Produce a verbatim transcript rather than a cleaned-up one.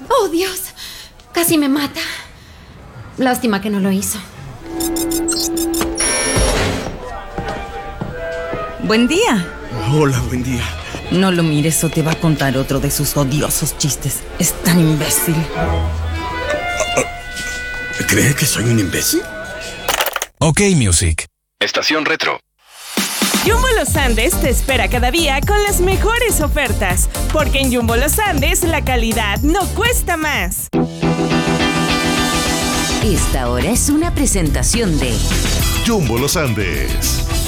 ¡Oh, Dios! Casi me mata. Lástima que no lo hizo. Buen día. Hola, buen día. No lo mires o te va a contar otro de sus odiosos chistes. Es tan imbécil. ¿Cree que soy un imbécil? Ok Music. Estación Retro. Jumbo Los Andes te espera cada día con las mejores ofertas, porque en Jumbo Los Andes la calidad no cuesta más. Esta hora es una presentación de Jumbo Los Andes.